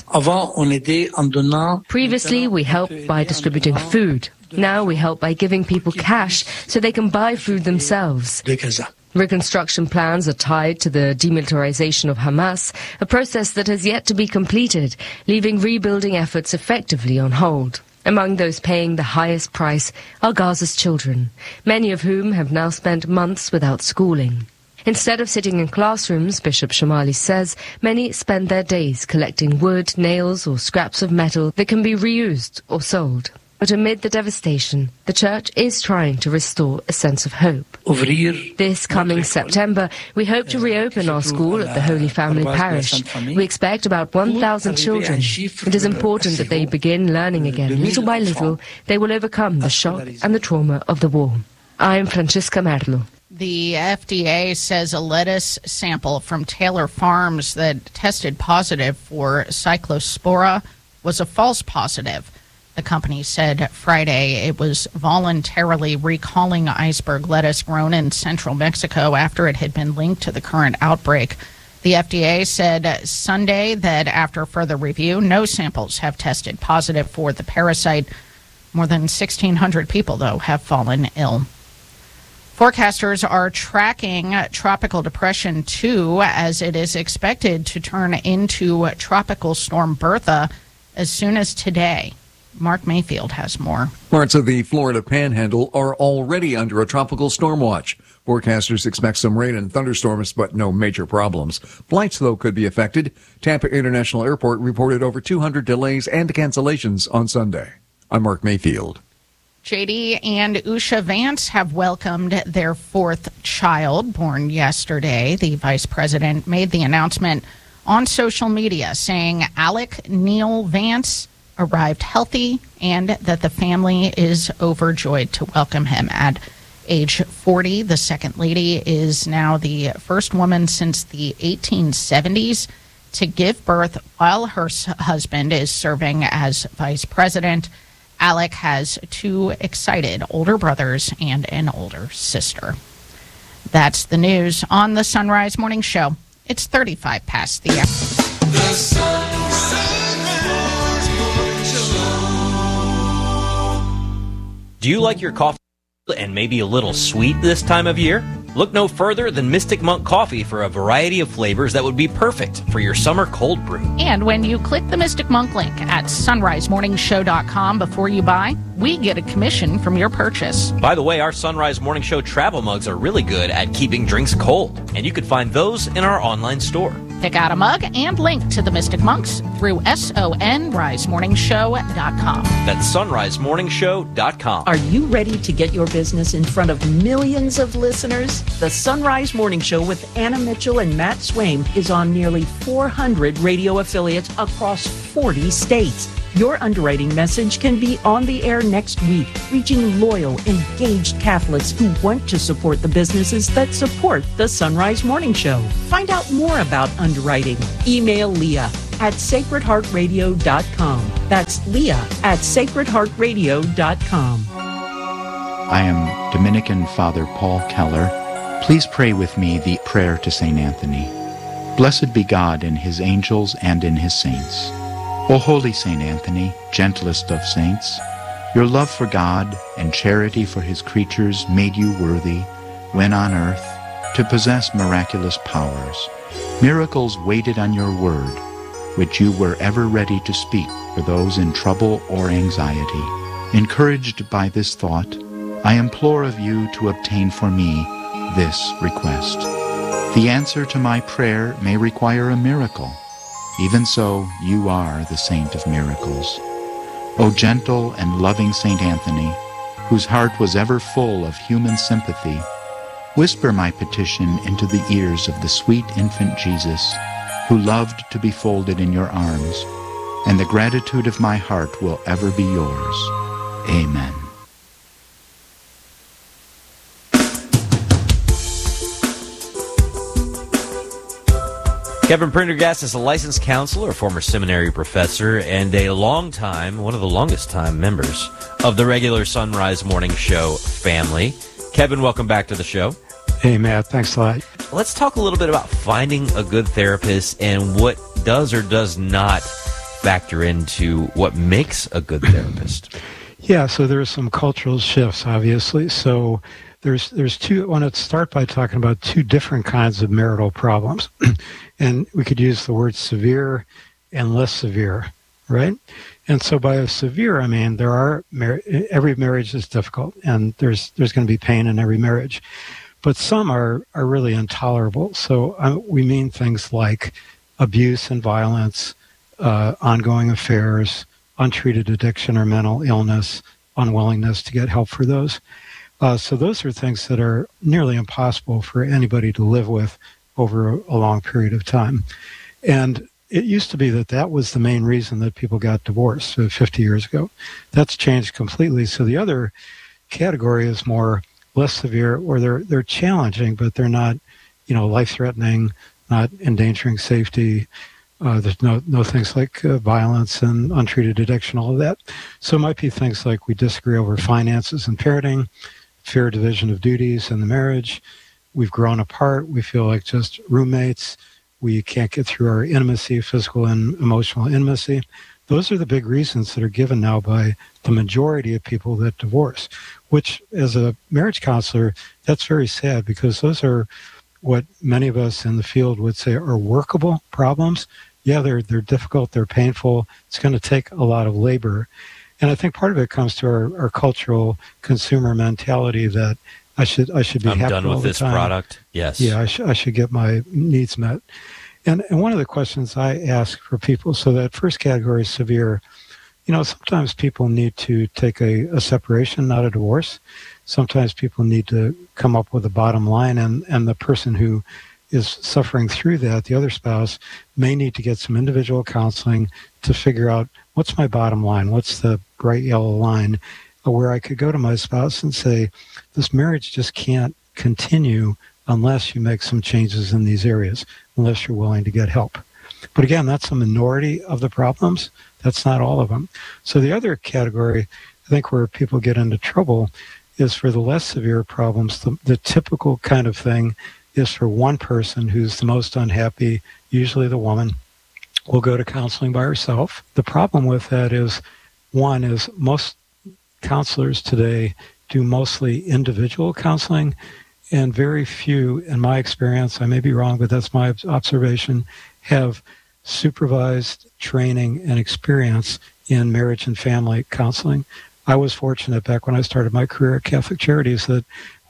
Previously, we helped by distributing food. Now we help by giving people cash so they can buy food themselves. Reconstruction plans are tied to the demilitarization of Hamas, a process that has yet to be completed, leaving rebuilding efforts effectively on hold. Among those paying the highest price are Gaza's children, many of whom have now spent months without schooling. Instead of sitting in classrooms, Bishop Shomali says, many spend their days collecting wood, nails, or scraps of metal that can be reused or sold. But amid the devastation, the Church is trying to restore a sense of hope. This coming September, we hope to reopen our school at the Holy Family Parish. We expect about one thousand children. It is important that they begin learning again. Little by little, they will overcome the shock and the trauma of the war. I am Francesca Merlo. The F D A says a lettuce sample from Taylor Farms that tested positive for Cyclospora was a false positive. The company said Friday it was voluntarily recalling iceberg lettuce grown in central Mexico after it had been linked to the current outbreak. The F D A said Sunday that after further review, no samples have tested positive for the parasite. More than sixteen hundred people, though, have fallen ill. Forecasters are tracking Tropical Depression two as it is expected to turn into Tropical Storm Bertha as soon as today. Mark Mayfield has more. Parts of the Florida Panhandle are already under a tropical storm watch. Forecasters expect some rain and thunderstorms, but no major problems. Flights, though, could be affected. Tampa International Airport reported over two hundred delays and cancellations on Sunday. I'm Mark Mayfield. J D and Usha Vance have welcomed their fourth child, born yesterday. The vice president made the announcement on social media saying Alec Neil Vance arrived healthy and that the family is overjoyed to welcome him. At age forty, the second lady is now the first woman since the eighteen seventies to give birth while her husband is serving as vice president. Alec has two excited older brothers and an older sister. That's the news on the Sunrise Morning Show. It's thirty-five past the hour. The Sunrise Morning Show. Do you like your coffee and maybe a little sweet this time of year? Look no further than Mystic Monk Coffee for a variety of flavors that would be perfect for your summer cold brew. And when you click the Mystic Monk link at sunrise morning show dot com before you buy, we get a commission from your purchase. By the way, our Sunrise Morning Show travel mugs are really good at keeping drinks cold, and you can find those in our online store. Pick out a mug and link to the Mystic Monks through sunrise morning show dot com. That's sunrise morning show dot com. Are you ready to get your business in front of millions of listeners? The Sunrise Morning Show with Anna Mitchell and Matt Swaim is on nearly four hundred radio affiliates across forty states. Your underwriting message can be on the air next week, reaching loyal, engaged Catholics who want to support the businesses that support the Sunrise Morning Show. Find out more about underwriting. Email Leah at sacred heart radio dot com. That's Leah at sacred heart radio dot com. I am Dominican Father Paul Keller. Please pray with me the prayer to Saint Anthony. Blessed be God in his angels and in his saints. O holy Saint Anthony, gentlest of saints, your love for God and charity for his creatures made you worthy, when on earth, to possess miraculous powers. Miracles waited on your word, which you were ever ready to speak for those in trouble or anxiety. Encouraged by this thought, I implore of you to obtain for me this request. The answer to my prayer may require a miracle. Even so, you are the saint of miracles. O gentle and loving Saint Anthony, whose heart was ever full of human sympathy, whisper my petition into the ears of the sweet infant Jesus, who loved to be folded in your arms, and the gratitude of my heart will ever be yours. Amen. Kevin Prendergast is a licensed counselor, a former seminary professor, and a long time, one of the longest time members of the regular Sunrise Morning Show family. Kevin, welcome back to the show. Hey, Matt. Thanks a lot. Let's talk a little bit about finding a good therapist and what does or does not factor into what makes a good therapist. Yeah, so there's some cultural shifts, obviously. So there's there's two. I want to start by talking about two different kinds of marital problems. And we could use the word severe and less severe, right? And so by severe, I mean, there are, mar- every marriage is difficult, and there's there's going to be pain in every marriage. But some are, are really intolerable. So uh, we mean things like abuse and violence, uh, ongoing affairs, untreated addiction or mental illness, unwillingness to get help for those. Uh, so those are things that are nearly impossible for anybody to live with over a long period of time. And it used to be that that was the main reason that people got divorced fifty years ago. That's changed completely. So the other category is more less severe, or they're they're challenging, but they're not, you know, life-threatening, not endangering safety. Uh, there's no no things like uh, violence and untreated addiction, all of that. So it might be things like we disagree over finances and parenting, fair division of duties in the marriage. We've grown apart. We feel like just roommates. We can't get through our intimacy, physical and emotional intimacy. Those are the big reasons that are given now by the majority of people that divorce, which as a marriage counselor, that's very sad, because those are what many of us in the field would say are workable problems. Yeah, they're they're difficult, they're painful. It's going to take a lot of labor. And I think part of it comes to our, our cultural consumer mentality that I should I should be I'm happy done all with the this time. product. Yes. Yeah, I, sh- I should get my needs met. And and one of the questions I ask for people, so that first category is severe. You know, sometimes people need to take a, a separation, not a divorce. Sometimes people need to come up with a bottom line, and, and the person who is suffering through that, the other spouse, may need to get some individual counseling to figure out, what's my bottom line? What's the bright yellow line where I could go to my spouse and say, this marriage just can't continue unless you make some changes in these areas, unless you're willing to get help. But again, that's a minority of the problems. That's not all of them. So the other category, I think, where people get into trouble is for the less severe problems. The, the typical kind of thing is for one person who's the most unhappy, usually the woman, will go to counseling by herself. The problem with that is, one is most counselors today do mostly individual counseling, and very few, in my experience, I may be wrong, but that's my observation, have supervised training and experience in marriage and family counseling. I was fortunate back when I started my career at Catholic Charities that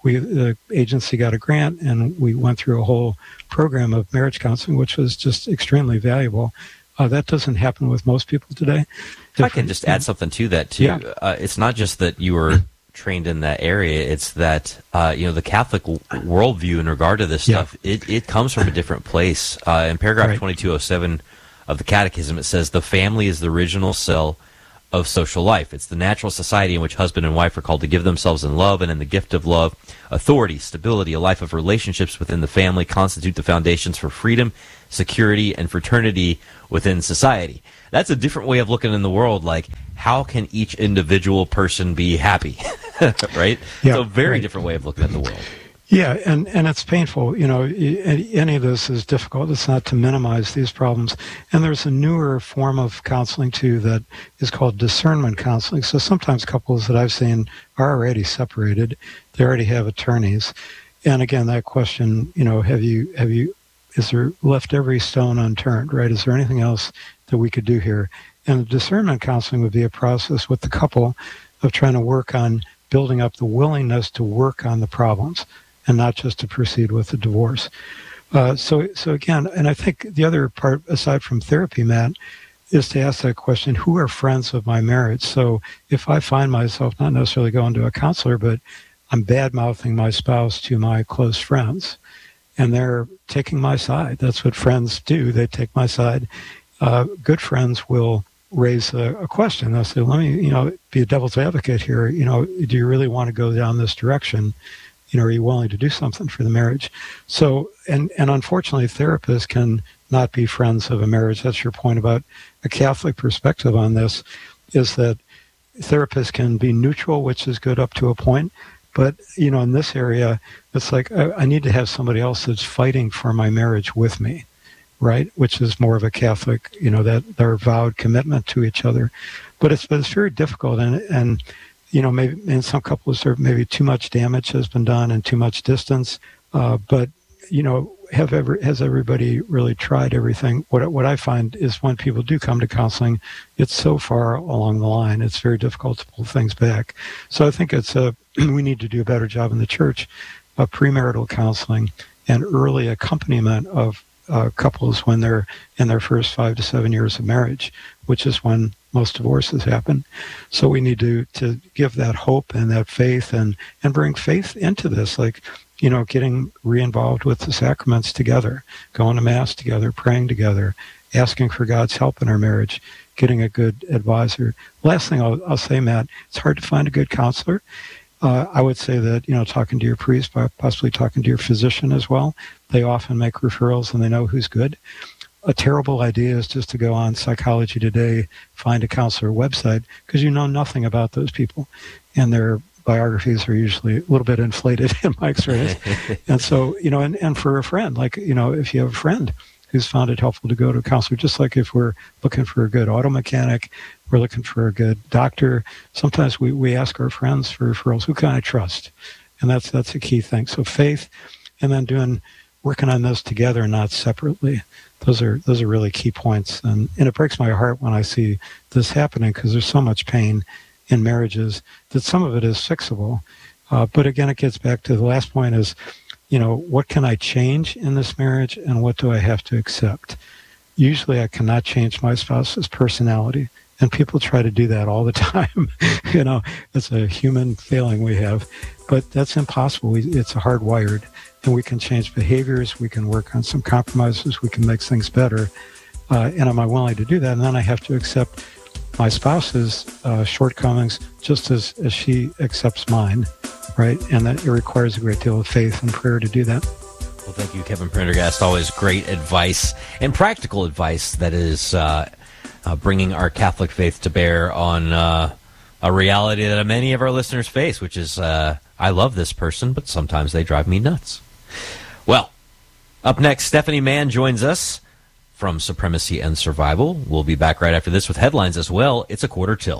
we the agency got a grant, and we went through a whole program of marriage counseling, which was just extremely valuable. Uh, that doesn't happen with most people today. If I can just add something to that, too. Yeah. Uh, it's not just that you were trained in that area. It's that, uh, you know, the Catholic w- worldview in regard to this Yeah. stuff, it, it comes from a different place. Uh, in paragraph Right. twenty-two oh seven of the Catechism, it says, the family is the original cell of social life. It's the natural society in which husband and wife are called to give themselves in love, and in the gift of love, authority, stability, a life of relationships within the family constitute the foundations for freedom, security, and fraternity within society. That's a different way of looking in the world. Like, how can each individual person be happy? Right? Yeah, so, very right. different way of looking at the world. Yeah, and, and it's painful. You know, any, any of this is difficult. It's not to minimize these problems. And there's a newer form of counseling, too, that is called discernment counseling. So sometimes couples that I've seen are already separated. They already have attorneys. And again, that question, you know, have you, have you, is there left every stone unturned, right? Is there anything else that we could do here? And discernment counseling would be a process with the couple of trying to work on building up the willingness to work on the problems, and not just to proceed with the divorce. Uh, so, so again, and I think the other part, aside from therapy, Matt, is to ask that question, who are friends of my marriage? So if I find myself not necessarily going to a counselor, but I'm bad-mouthing my spouse to my close friends, and they're taking my side. That's what friends do. They take my side. Uh, good friends will raise a, a question. They'll say, let me, you know, be a devil's advocate here. You know, do you really want to go down this direction? You know, are you willing to do something for the marriage? So, and, and unfortunately, therapists can not be friends of a marriage. That's your point about a Catholic perspective on this, is that therapists can be neutral, which is good up to a point. But, you know, in this area, it's like, I, I need to have somebody else that's fighting for my marriage with me, right? Which is more of a Catholic, you know, that their vowed commitment to each other. But it's, but it's very difficult. And, and, you know, maybe in some couples, there maybe too much damage has been done and too much distance. Uh, but, you know, have ever has everybody really tried everything? What what I find is when people do come to counseling, it's so far along the line, it's very difficult to pull things back. So I think it's a we need to do a better job in the church of premarital counseling and early accompaniment of uh, couples when they're in their first five to seven years of marriage, which is when most divorces happen. So we need to to give that hope and that faith and and bring faith into this, like, you know, getting re-involved with the sacraments together, going to Mass together, praying together, asking for God's help in our marriage, getting a good advisor. Last thing I'll, I'll say, Matt, it's hard to find a good counselor. Uh, I would say that, you know, talking to your priest, possibly talking to your physician as well, they often make referrals and they know who's good. A terrible idea is just to go on Psychology Today, find a counselor website, because you know nothing about those people. And their biographies are usually a little bit inflated in my experience. And so, you know, and, and for a friend, like, you know, if you have a friend who's found it helpful to go to a counselor, just like if we're looking for a good auto mechanic, we're looking for a good doctor, sometimes we, we ask our friends for referrals. Who can I trust? And that's that's a key thing. So faith, and then doing working on this together, not separately. Those are those are really key points. And, and it breaks my heart when I see this happening, because there's so much pain in marriages that some of it is fixable. Uh, but again, it gets back to the last point is, you know, what can I change in this marriage and what do I have to accept? Usually I cannot change my spouse's personality, and people try to do that all the time. You know, it's a human failing we have, but that's impossible. We, it's hardwired, and we can change behaviors. We can work on some compromises. We can make things better. Uh, and am I willing to do that? And then I have to accept my spouse's uh, shortcomings just as, as she accepts mine, right? And that it requires a great deal of faith and prayer to do that. Well, thank you, Kevin Prendergast. Always great advice and practical advice that is uh, uh, bringing our Catholic faith to bear on uh, a reality that many of our listeners face, which is, uh, I love this person, but sometimes they drive me nuts. Well, up next, Stephanie Mann joins us from Supremacy and Survival. We'll be back right after this with headlines as well. It's a quarter till.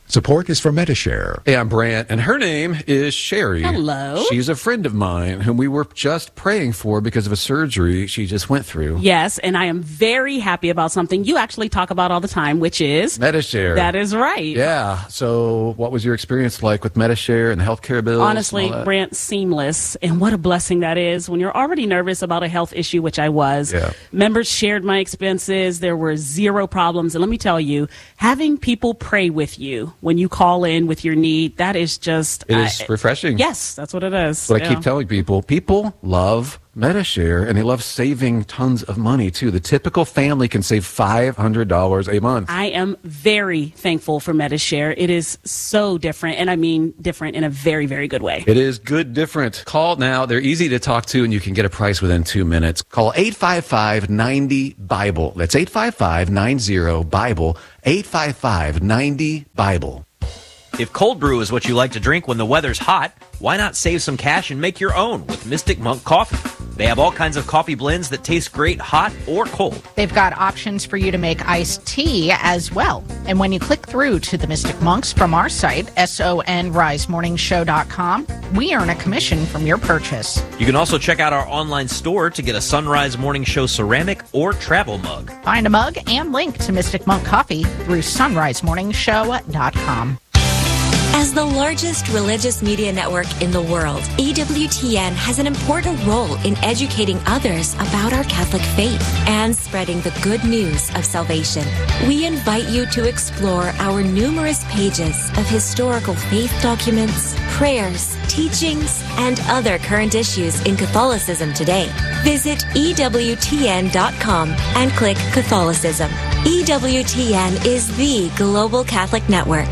Support is from Medi-Share. Hey, I'm Brant, and her name is Sherry. Hello. She's a friend of mine whom we were just praying for because of a surgery she just went through. Yes, and I am very happy about something you actually talk about all the time, which is Medi-Share. That is right. Yeah. So what was your experience like with Medi-Share and the healthcare bills? Honestly, Brant, seamless. And what a blessing that is when you're already nervous about a health issue, which I was. Yeah. Members shared my expenses. There were zero problems. And let me tell you, having people pray with you when you call in with your need, that is just... It is uh, refreshing. Yes, that's what it is. That's what yeah. I keep telling people. People love Medi-Share, and they love saving tons of money, too. The typical family can save five hundred dollars a month. I am very thankful for Medi-Share. It is so different, and I mean different in a very, very good way. It is good different. Call now. They're easy to talk to, and you can get a price within two minutes. Call eight five five, nine zero, BIBLE. That's eight five five, nine zero, BIBLE. eight five five, nine zero, BIBLE. If cold brew is what you like to drink when the weather's hot, why not save some cash and make your own with Mystic Monk Coffee? They have all kinds of coffee blends that taste great hot or cold. They've got options for you to make iced tea as well. And when you click through to the Mystic Monks from our site, son rise morning show dot com, we earn a commission from your purchase. You can also check out our online store to get a Sunrise Morning Show ceramic or travel mug. Find a mug and link to Mystic Monk Coffee through sunrise morning show dot com. As the largest religious media network in the world, E W T N has an important role in educating others about our Catholic faith and spreading the good news of salvation. We invite you to explore our numerous pages of historical faith documents, prayers, teachings, and other current issues in Catholicism today. Visit E W T N dot com and click Catholicism. E W T N is the global Catholic network.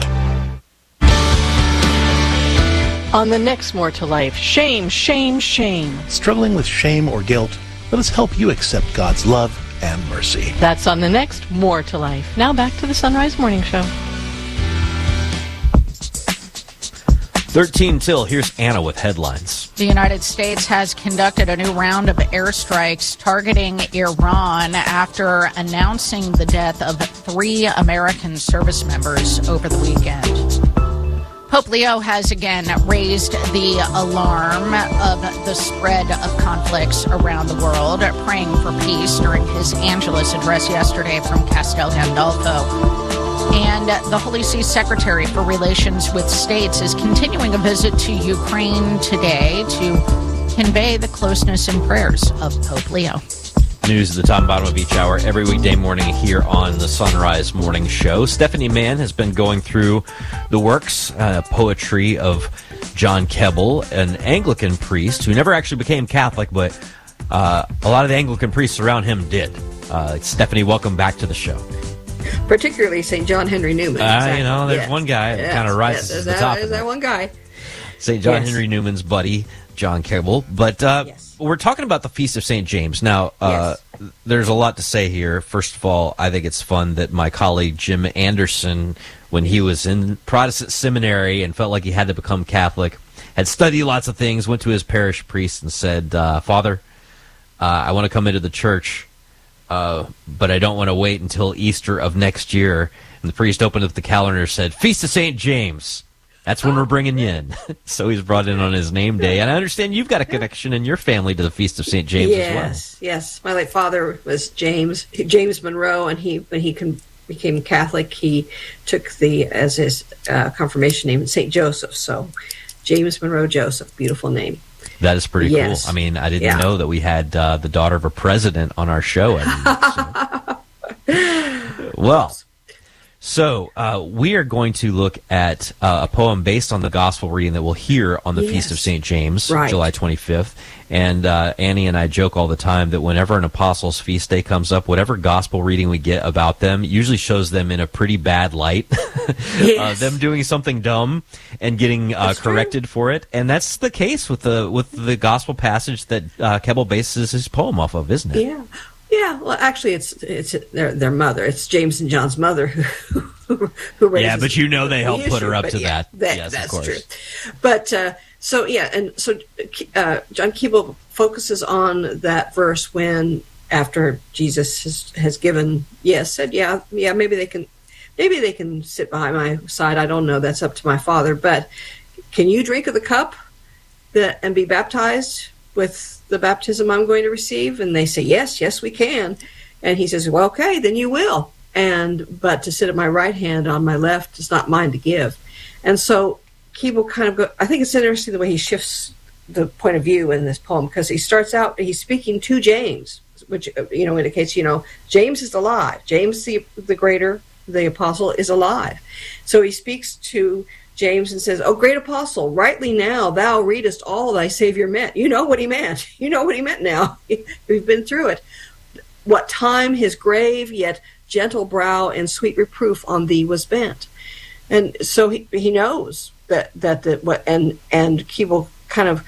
On the next More to Life, shame, shame, shame. Struggling with shame or guilt? Let us help you accept God's love and mercy. That's on the next More to Life. Now back to the Sunrise Morning Show. thirteen till, here's Anna with headlines. The United States has conducted a new round of airstrikes targeting Iran after announcing the death of three American service members over the weekend. Pope Leo has again raised the alarm of the spread of conflicts around the world, praying for peace during his Angelus address yesterday from Castel Gandolfo. And the Holy See Secretary for Relations with States is continuing a visit to Ukraine today to convey the closeness and prayers of Pope Leo. News at the top and bottom of each hour every weekday morning here on the Sunrise Morning Show. Stephanie Mann has been going through the works, uh, poetry of John Keble, an Anglican priest who never actually became Catholic, but uh, a lot of the Anglican priests around him did. Uh, Stephanie, welcome back to the show. Particularly Saint John Henry Newman. Uh, exactly. You know, there's yes. one guy that yes. kind of rises yes. to the that, top. There's that one guy. Saint John yes. Henry Newman's buddy, John Keble. But uh, yes. we're talking about the Feast of Saint James. Now, uh, yes. there's a lot to say here. First of all, I think it's fun that my colleague Jim Anderson, when he was in Protestant seminary and felt like he had to become Catholic, had studied lots of things, went to his parish priest and said, uh, Father, uh, I want to come into the church, uh, but I don't want to wait until Easter of next year. And the priest opened up the calendar and said, Feast of Saint James. That's when we're bringing you in. So he's brought in on his name day. And I understand you've got a connection in your family to the Feast of Saint James yes, as well. Yes, yes. My late father was James, James Monroe, and he when he con- became Catholic, he took the as his uh, confirmation name Saint Joseph. So James Monroe Joseph, beautiful name. That is pretty yes. cool. I mean, I didn't yeah. know that we had uh, the daughter of a president on our show. I mean, so. Well... So uh, we are going to look at uh, a poem based on the gospel reading that we'll hear on the yes. Feast of Saint James, right. July twenty-fifth. And uh, Annie and I joke all the time that whenever an apostles' feast day comes up, whatever gospel reading we get about them usually shows them in a pretty bad light, yes. uh, them doing something dumb and getting uh, corrected true. for it. And that's the case with the with the gospel passage that uh, Keble bases his poem off of, isn't it? Yeah. Yeah, well, actually, it's it's their their mother. It's James and John's mother who who raises. Yeah, but you know they helped the put her up issue, to yeah, that. that. Yes, that's of course. True. But uh, so yeah, and so uh, John Keble focuses on that verse when after Jesus has, has given yes, said yeah, yeah, maybe they can maybe they can sit by my side. I don't know. That's up to my Father. But can you drink of the cup that, and be baptized with the baptism I'm going to receive? And they say, yes, yes, we can. And he says, well, okay, then you will. And but to sit at my right hand on my left is not mine to give. And so Keble kind of go, I think it's interesting the way he shifts the point of view in this poem, because he starts out, he's speaking to James, which, you know, indicates, you know, James is alive. James, the, the greater, the apostle, is alive. So he speaks to James and says, oh, great apostle, rightly now thou readest all thy Savior meant. You know what he meant. You know what he meant now. We've been through it. What time his grave yet gentle brow and sweet reproof on thee was bent. And so he, he knows that, that the, what, and, and Keble kind of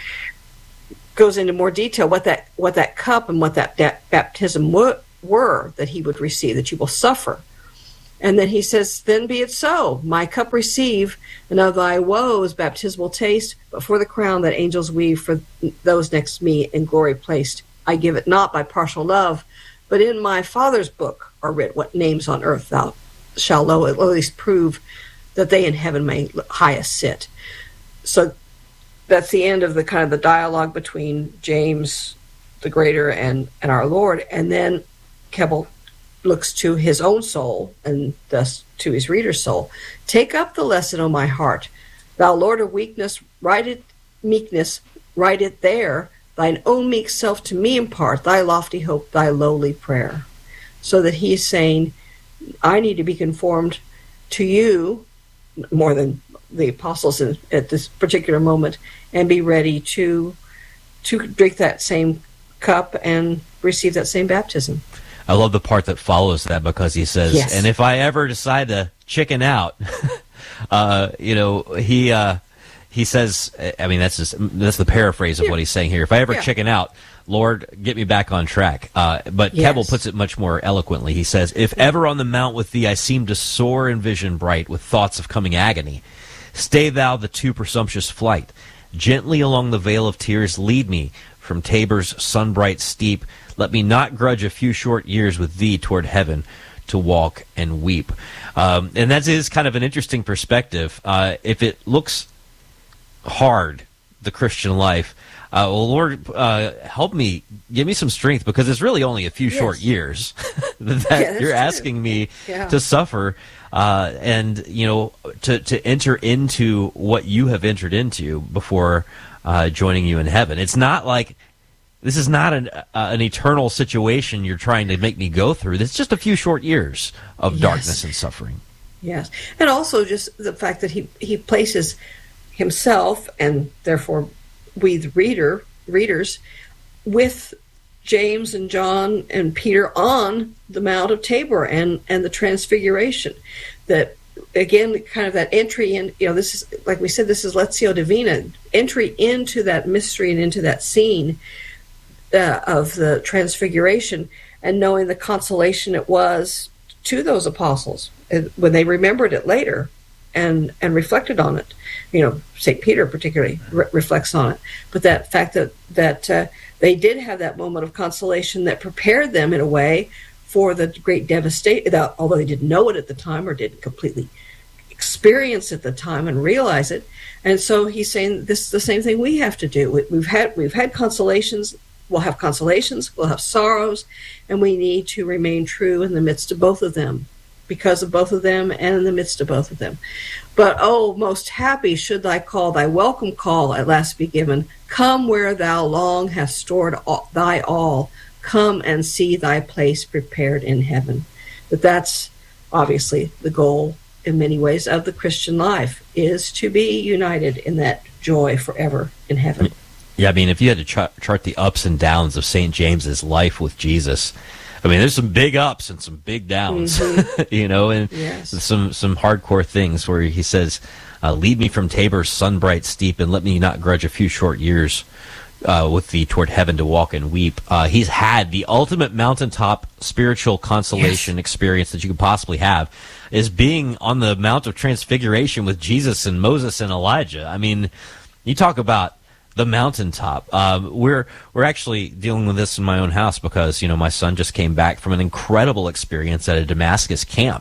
goes into more detail what that what that cup and what that, that baptism were, were that he would receive, that you will suffer. And then he says, then be it so. My cup receive, and of thy woes baptismal taste, but for the crown that angels weave for those next me in glory placed, I give it not by partial love, but in my Father's book are writ what names on earth thou shalt low at least prove, that they in heaven may highest sit. So that's the end of the kind of the dialogue between James the Greater and, and our Lord. And then Keble looks to his own soul and thus to his reader's soul. Take up the lesson, O my heart. Thou Lord of weakness, write it, meekness, write it there. Thine own meek self to me impart, thy lofty hope, thy lowly prayer. So that he's saying, I need to be conformed to you more than the apostles in, at this particular moment, and be ready to to drink that same cup and receive that same baptism. I love the part that follows that, because he says, yes. And if I ever decide to chicken out, uh, you know, he uh, he says, I mean, that's just, that's the paraphrase of yeah. what he's saying here. If I ever yeah. chicken out, Lord, get me back on track. Uh, but yes. Keble puts it much more eloquently. He says, if ever on the mount with thee I seem to soar in vision bright with thoughts of coming agony, stay thou the too presumptuous flight. Gently along the vale of tears lead me from Tabor's sunbright steep. Let me not grudge a few short years with thee toward heaven to walk and weep. Um, and that is kind of an interesting perspective. Uh, if it looks hard, the Christian life, uh, well, Lord, uh, help me, give me some strength, because it's really only a few yes. short years that yeah, you're true. asking me yeah. to suffer. Uh, and, you know, to, to enter into what you have entered into before uh, joining you in heaven. It's not like, this is not an, uh, an eternal situation you're trying to make me go through. It's just a few short years of yes. darkness and suffering. Yes. And also just the fact that he, he places himself, and therefore we, the reader, readers, with James and John and Peter on the Mount of Tabor and, and the Transfiguration. That, again, kind of that entry in, you know, this is, like we said, this is Lectio Divina, entry into that mystery and into that scene uh, of the Transfiguration, and knowing the consolation it was to those apostles when they remembered it later and, and reflected on it. You know, Saint Peter particularly re- reflects on it. But that fact that, that uh, they did have that moment of consolation that prepared them in a way for the great devastation, although they didn't know it at the time or didn't completely experience it at the time and realize it. And so he's saying this is the same thing we have to do. We, we've had we've had consolations. We'll have consolations. We'll have sorrows, and we need to remain true in the midst of both of them, because of both of them and in the midst of both of them. But, oh, most happy should thy call, thy welcome call at last be given. Come where thou long hast stored all, thy all. Come and see thy place prepared in heaven. But that's obviously the goal in many ways of the Christian life, is to be united in that joy forever in heaven. Yeah, I mean, if you had to ch- chart the ups and downs of Saint James's life with Jesus, I mean, there's some big ups and some big downs, mm-hmm. you know, and yes. some some hardcore things where he says, uh, lead me from Tabor's sunbright steep and let me not grudge a few short years uh, with thee toward heaven to walk and weep. Uh, he's had the ultimate mountaintop spiritual consolation yes. experience that you could possibly have, is being on the Mount of Transfiguration with Jesus and Moses and Elijah. I mean, you talk about the mountaintop. Um, we're we're actually dealing with this in my own house because, you know, my son just came back from an incredible experience at a Damascus camp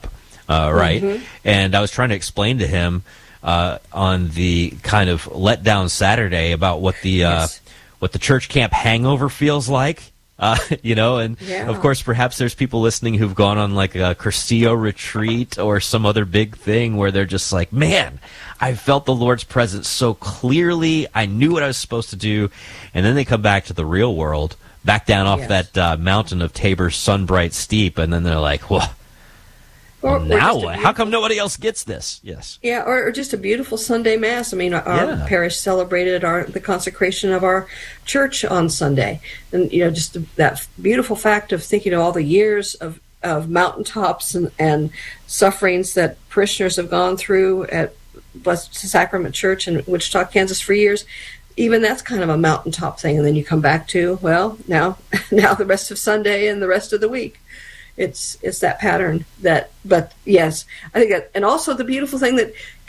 uh, right? Mhm. And I was trying to explain to him uh, on the kind of letdown Saturday about what the uh, Yes. what the church camp hangover feels like. Uh, you know, and Yeah. of course, perhaps there's people listening who've gone on like a Cursillo retreat or some other big thing where they're just like, man, I felt the Lord's presence so clearly. I knew what I was supposed to do. And then they come back to the real world, back down off Yes. that uh, mountain of Tabor's sunbright steep. And then they're like, well, Or- or now just a what? How come nobody else gets this? Yes. Yeah, or, or just a beautiful Sunday Mass. I mean, our Yeah. parish celebrated our the consecration of our church on Sunday, and you know, just that beautiful fact of thinking of all the years of of mountaintops and, and sufferings that parishioners have gone through at Blessed Sacrament Church in Wichita, Kansas, for years. Even that's kind of a mountaintop thing, and then you come back to well, now now the rest of Sunday and the rest of the week. It's it's that pattern that, but yes, I think that, and also the beautiful thing that